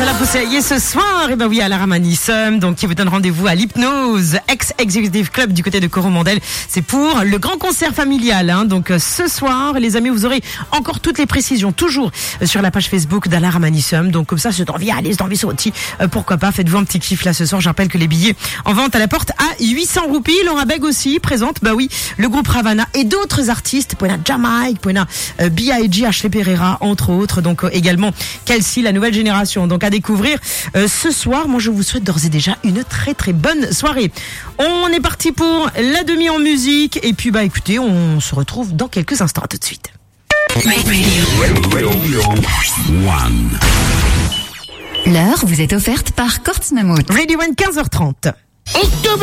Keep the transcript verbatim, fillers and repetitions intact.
là pour essayer ce soir. Et ben oui, à la Ramanisum, donc qui vous donne rendez-vous à l'Hypnose ex-Executive Club du côté de Coromandel. C'est pour le grand concert familial. Hein. Donc ce soir, les amis, vous aurez encore toutes les précisions, toujours sur la page Facebook d'Ala Ramanisum. Donc comme ça, c'est envie, allez, c'est envie, c'est aussi. Euh, pourquoi pas, faites-vous un petit kiff là ce soir. Je rappelle que les billets en vente à la porte à huit cents roupies. Laura Beg aussi présente, bah oui, le groupe Ravana et d'autres artistes. Poena Jamaica, Poena euh, B I G, Ashley Pereira, entre autres. Donc euh, également Kelsey, la nouvelle génération. Donc à découvrir euh, ce soir. Moi, je vous souhaite d'ores et déjà une très très bonne soirée. On est parti pour la demi en musique. Et puis bah écoutez, on se retrouve dans quelques instants. À tout de suite. L'heure vous est offerte par Kortz Mammut. Radio One, quinze heures trente.